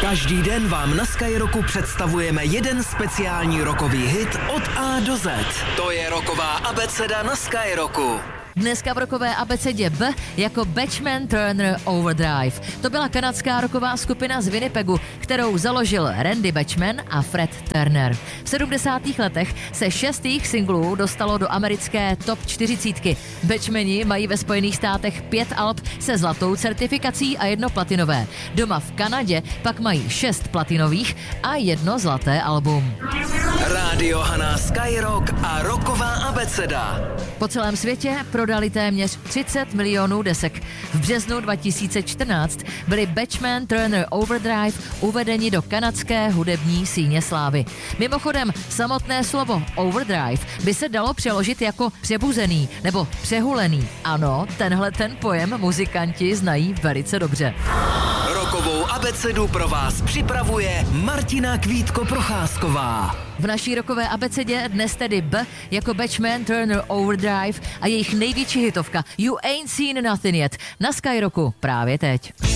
Každý den vám na Skyrocku představujeme jeden speciální rockový hit od A do Z. To je rocková abeceda na Skyrocku. Dneska v rockové abecedě B jako Bachman Turner Overdrive. To byla kanadská rocková skupina z Winnipegu, kterou založil Randy Bachman a Fred Turner. V 70. letech se 6 jejich singlů dostalo do americké top 40. Bachmani mají ve Spojených státech 5 alb se zlatou certifikací a 1 platinové. Doma v Kanadě pak mají 6 platinových a 1 zlaté album. Rádio Hana, Skyrock a rocková abeceda. Po celém světě prodali téměř 30 milionů desek. V březnu 2014 byli Bachman Turner Overdrive uvedeni do kanadské hudební síně slávy. Mimochodem, samotné slovo overdrive by se dalo přeložit jako přebuzený nebo přehulený. Ano, tenhle ten pojem muzikanti znají velice dobře. Rockovou abecedu pro vás připravuje Martina Kvítko-Procházková. V naší rockové abecedě dnes tedy B jako Bachman Turner Overdrive a jejich největší hitovka You Ain't Seen Nothing Yet na Skyrocku právě teď.